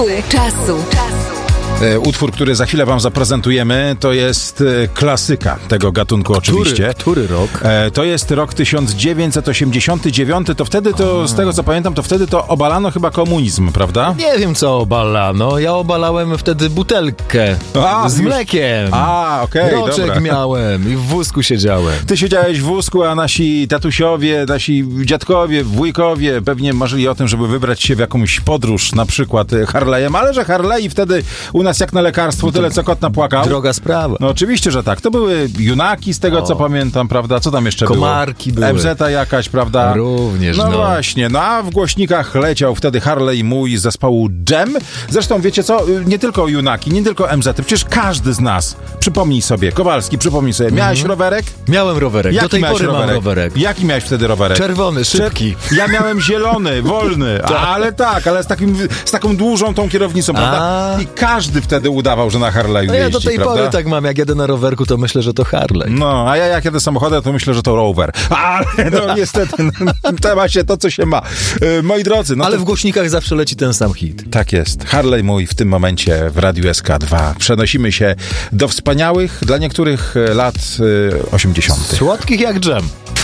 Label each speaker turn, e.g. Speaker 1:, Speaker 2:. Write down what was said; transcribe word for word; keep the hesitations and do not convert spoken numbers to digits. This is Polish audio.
Speaker 1: Czasu.
Speaker 2: Utwór, który za chwilę wam zaprezentujemy, to jest klasyka tego gatunku oczywiście.
Speaker 3: Który, który rok?
Speaker 2: To jest rok tysiąc dziewięćset osiemdziesiąty dziewiąty, to wtedy to, z tego co pamiętam, to wtedy to obalano chyba komunizm, prawda?
Speaker 3: Nie wiem co obalano, ja obalałem wtedy butelkę
Speaker 2: A,
Speaker 3: z
Speaker 2: już...
Speaker 3: mlekiem.
Speaker 2: A, okej, okay,
Speaker 3: Roczek
Speaker 2: dobra.
Speaker 3: miałem i w wózku siedziałem.
Speaker 2: Ty siedziałeś w wózku, a nasi tatusiowie, nasi dziadkowie, wujkowie pewnie marzyli o tym, żeby wybrać się w jakąś podróż, na przykład Harley'em, ale że Harley wtedy u nas jak na lekarstwo, tyle co kot napłakał.
Speaker 3: Droga sprawa.
Speaker 2: No oczywiście, że tak. To były junaki, z tego o. co pamiętam, prawda? Co tam jeszcze
Speaker 3: Komarki
Speaker 2: było?
Speaker 3: były.
Speaker 2: M Z jakaś, prawda?
Speaker 3: Również,
Speaker 2: no.
Speaker 3: no.
Speaker 2: właśnie. No a w głośnikach leciał wtedy Harley mój z zespołu Dżem. Zresztą wiecie co? Nie tylko junaki, nie tylko M Z. Przecież każdy z nas, przypomnij sobie, Kowalski, przypomnij sobie, miałeś mm. rowerek?
Speaker 3: Miałem rowerek.
Speaker 2: Jaki
Speaker 3: Do tej pory
Speaker 2: rowerek?
Speaker 3: mam rowerek.
Speaker 2: Jaki miałeś wtedy rowerek?
Speaker 3: Czerwony, szybki.
Speaker 2: Ja miałem zielony, wolny, ale tak, ale z, takim, z taką dłużą tą kierownicą, prawda?
Speaker 3: A.
Speaker 2: I każdy wtedy udawał, że na Harley
Speaker 3: no
Speaker 2: jeździ,
Speaker 3: ja do tej
Speaker 2: prawda?
Speaker 3: pory tak mam, jak jedę na rowerku, to myślę, że to Harley.
Speaker 2: No, a ja jak jadę samochodem, to myślę, że to rower. Ale no niestety, trzeba się to, co się ma. E, moi drodzy, no
Speaker 3: Ale
Speaker 2: to...
Speaker 3: w głośnikach zawsze leci ten sam hit.
Speaker 2: Tak jest. Harley mój w tym momencie w Radiu S K dwa. Przenosimy się do wspaniałych, dla niektórych lat osiemdziesiątych.
Speaker 3: Słodkich jak dżem.